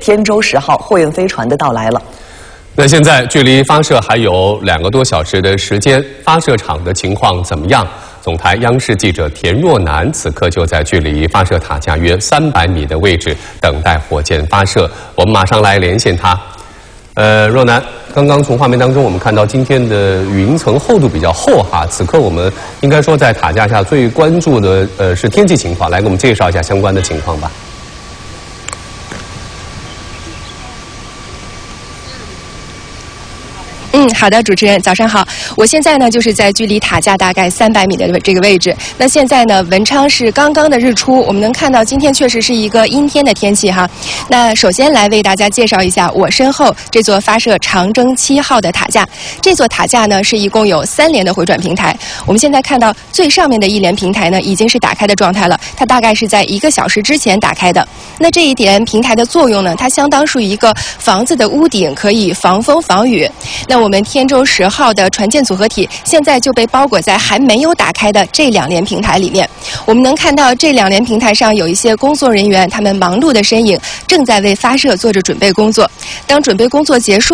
天舟10号货运飞船的到来了。 那现在距离发射还有2个多小时的时间，发射场的情况怎么样？总台央视记者田若楠此刻就在距离发射塔架约300米的位置等待火箭发射，我们马上来连线他。若楠，刚刚从画面当中我们看到今天的云层厚度比较厚哈，此刻我们应该说在塔架下最关注的是天气情况，来给我们介绍一下相关的情况吧。 好的，主持人早上好。我现在呢就是在距离塔架大概300米的这个位置。那现在呢，文昌是刚刚的日出，我们能看到今天确实是一个阴天的天气哈。那首先来为大家介绍一下我身后这座发射长征7号的塔架。这座塔架呢是一共有3连的回转平台。我们现在看到最上面的1连平台呢已经是打开的状态了，它大概是在1个小时之前打开的。那这一点平台的作用呢，它相当于一个房子的屋顶，可以防风防雨。那我们天舟10号的船舰组合体现在就被包裹在还没有打开的这2连平台里面。我们能看到这2连平台上有一些工作人员，他们忙碌的身影，正在为发射做着准备工作。当准备工作结束